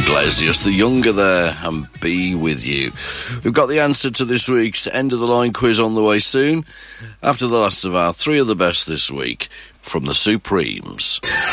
Iglesias, the younger there, and Be With You. We've got the answer to this week's End of the Line quiz on the way soon, after the last of our three of the best this week from the Supremes.